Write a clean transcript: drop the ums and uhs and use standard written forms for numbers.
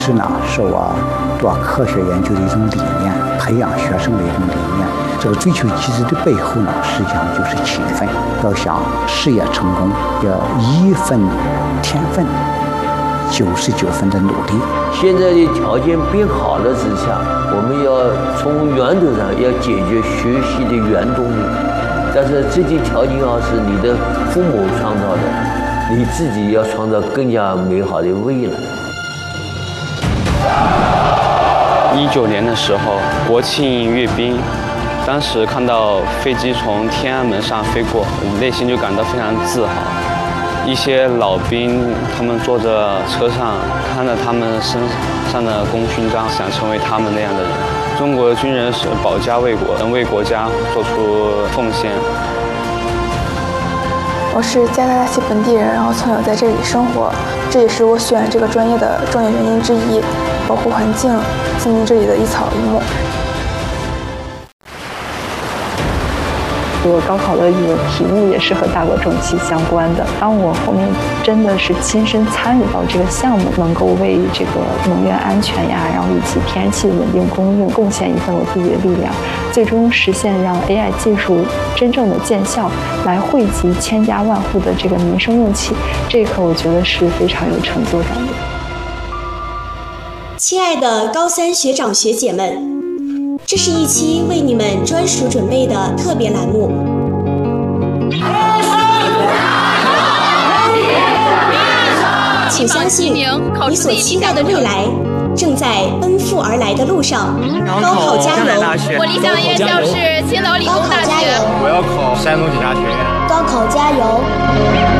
是呢，是我做科学研究的一种理念，培养学生的一种理念。这个追求极致的背后呢，实际上就是勤奋。要想事业成功，要1分天分，99分的努力。 现在的条件变好了之下，我们要从源头上要解决学习的原动力。但是这些条件要是你的父母创造的，你自己要创造更加美好的未来。 19年的时候，国庆阅兵，当时看到飞机从天安门上飞过，内心就感到非常自豪。一些老兵，他们坐着车上，看着他们身上的功勋章，想成为他们那样的人。中国的军人是保家卫国，能为国家做出奉献。 我是加拿大籍本地人，然后从小在这里生活，这也是我选这个专业的重要原因之一。保护环境，滋润这里的一草一木。 我高考的一个题目也是和大国重器相关的。当我后面真的是亲身参与到这个项目，能够为这个能源安全呀，然后以及天然气的稳定供应贡献一份我自己的力量，最终实现让 AI 技术真正的见效，来惠及千家万户的这个民生用气，这一刻我觉得是非常有成就感的。 亲爱的高三学长学姐们，这是一期为你们专属准备的特别栏目。请相信，你所期待的未来正在奔赴而来的路上。高考加油！ 我理想的院校是青岛理工大学。 我要考山东警察学院。 高考加油！